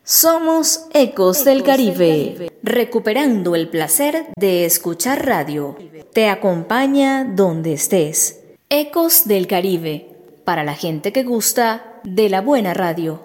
Somos Ecos del Caribe, recuperando el placer de escuchar radio. Te acompaña donde estés. Ecos del Caribe, para la gente que gusta de la buena radio.